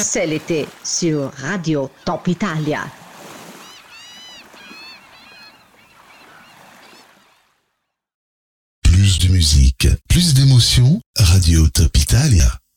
C'est l'été sur Radio Top Italia. Plus de musique, plus d'émotions, Radio Top Italia.